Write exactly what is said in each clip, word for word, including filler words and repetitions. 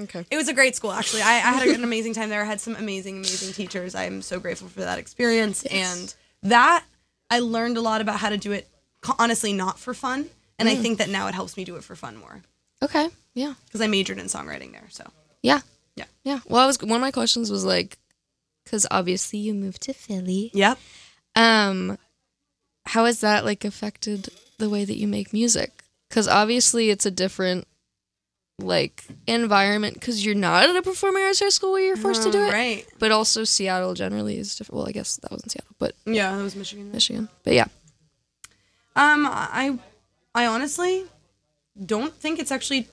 Okay. It was a great school, actually. I, I had an amazing time there. I had some amazing, amazing teachers. I'm so grateful for that experience. Yes. And that, I learned a lot about how to do it, honestly, not for fun. And mm. I think that now it helps me do it for fun more. Okay, yeah. Because I majored in songwriting there, so. Yeah. Yeah. Yeah. Well, I was one of my questions was like, because obviously you moved to Philly. Yep. Um, how has that like affected the way that you make music? Because obviously it's a different like environment because you're not at a performing arts high school where you're forced oh, to do it. Right. But also Seattle generally is different. Well, I guess that was in Seattle, but yeah, that was Michigan. Right? Michigan. But yeah. Um, I, I honestly don't think it's actually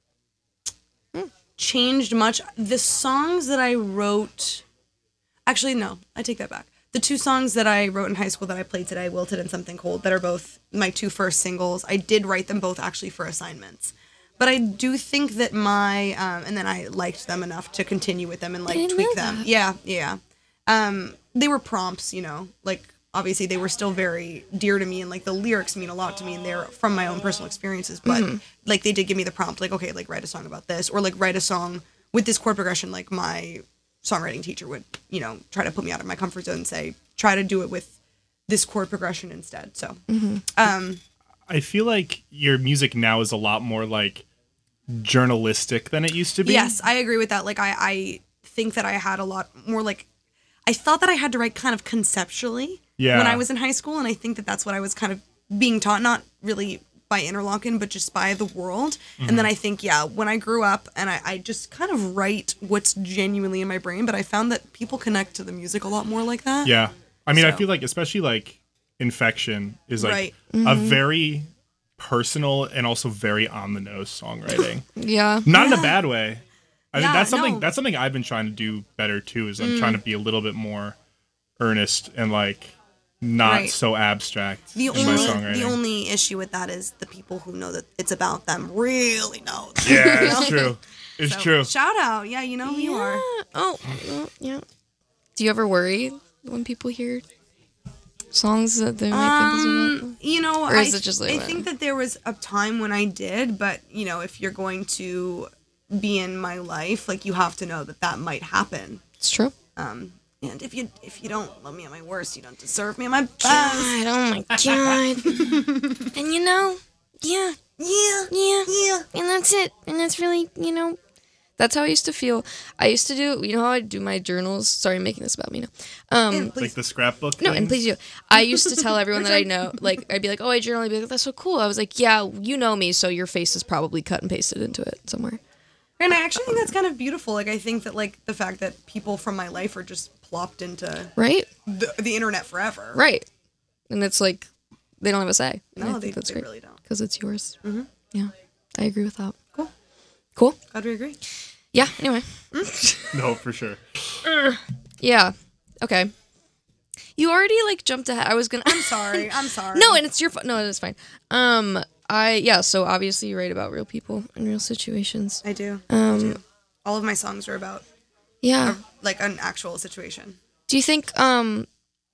hmm. changed much. The songs that I wrote, actually no, I take that back. The two songs that I wrote in high school that I played today, Wilted and Something Cold, that are both my two first singles, I did write them both actually for assignments. But I do think that my, um, and then I liked them enough to continue with them and like tweak them. That. Yeah, yeah. Um, they were prompts, you know, like obviously they were still very dear to me and like the lyrics mean a lot to me and they're from my own personal experiences. But mm-hmm. like they did give me the prompt, like, okay, like write a song about this or like write a song with this chord progression. Like my songwriting teacher would, you know, try to put me out of my comfort zone and say, try to do it with this chord progression instead. So, mm-hmm. um, I feel like your music now is a lot more like journalistic than it used to be. Yes, I agree with that. Like, I, I think that I had a lot more like, I thought that I had to write kind of conceptually yeah. when I was in high school. And I think that that's what I was kind of being taught, not really by Interlochen, but just by the world. Mm-hmm. And then I think, yeah, when I grew up and I, I just kind of write what's genuinely in my brain, but I found that people connect to the music a lot more like that. Yeah. I mean, so. I feel like, especially like Infection is like right. mm-hmm. a very personal and also very on the nose songwriting. yeah. Not yeah. in a bad way. I yeah, mean, that's something no. that's something I've been trying to do better too, is I'm mm. trying to be a little bit more earnest and like not right. so abstract the in only, my songwriting. The only issue with that is the people who know that it's about them really know. Yeah, it's true. It's so, true. Shout out. Yeah, you know who yeah. you are. Oh, well, yeah. Do you ever worry when people hear songs that they might um, think is about them? You know, or is I, it just like I think that there was a time when I did, but, you know, if you're going to be in my life, like, you have to know that that might happen. It's true. Um, and if you if you don't love me at my worst, you don't deserve me at my best. God, oh my God. And you know, yeah, yeah, yeah, yeah. And that's it. And that's really, you know, that's how I used to feel. I used to do, you know how I do my journals? Sorry, I'm making this about me now. Um, like the scrapbook No, thing? and please do. I used to tell everyone that I know, like, I'd be like, oh, I journal. I'd be like, that's so cool. I was like, yeah, you know me, so your face is probably cut and pasted into it somewhere. And I actually think that's kind of beautiful. Like, I think that, like, the fact that people from my life are just plopped into right the, the internet forever. Right. And it's like, they don't have a say. No, they, they really don't. Because it's yours. Mm-hmm. Yeah, I agree with that. Cool. Cool? Glad we agree. Yeah, anyway. No, for sure. Yeah. Okay. You already, like, jumped ahead. I was gonna... I'm sorry. I'm sorry. No, and it's your fault. No, it's fine. Um... I yeah, so obviously you write about real people and real situations. I do. Um, I do. All of my songs are about yeah, a, like an actual situation. Do you think um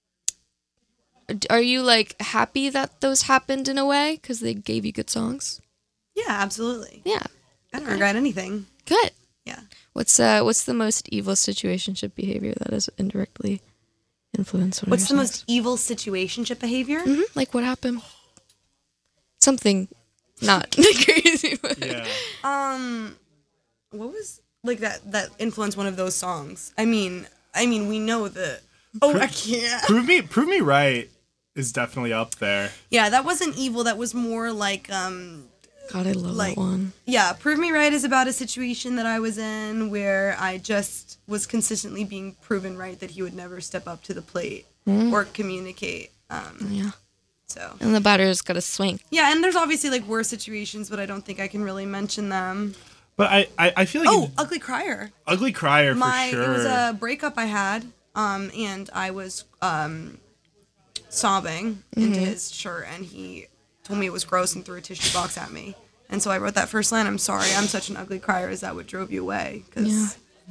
are you like happy that those happened in a way because they gave you good songs? Yeah, absolutely. Yeah, I don't okay. regret anything. Good. Yeah. What's uh what's the most evil situationship behavior that has indirectly influenced one What's of the your most evil situationship behavior? Mm-hmm. Like what happened? Something not crazy. But yeah. Um, what was like that that influenced one of those songs? I mean, I mean, we know the. Oh, Pro- I can't. Prove me, prove me right is definitely up there. Yeah, that wasn't evil. That was more like um. God, I love like, that one. Yeah, Prove Me Right is about a situation that I was in where I just was consistently being proven right that he would never step up to the plate mm. or communicate. Um, yeah. So. And the batter's got to swing. Yeah, and there's obviously like worse situations, but I don't think I can really mention them. But I, I, I feel like oh, it, Ugly Crier. Ugly Crier My, for sure. It was a breakup I had, um, and I was um, sobbing mm-hmm. into his shirt, and he told me it was gross and threw a tissue box at me. And so I wrote that first line, I'm sorry, I'm such an ugly crier, is that what drove you away? Cause yeah.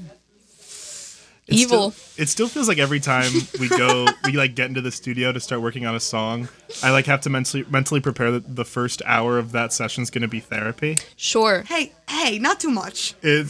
It Evil. Still, it still feels like every time we go, we like get into the studio to start working on a song, I like have to mentally mentally prepare that the first hour of that session is going to be therapy. Sure. Hey, hey, not too much. It's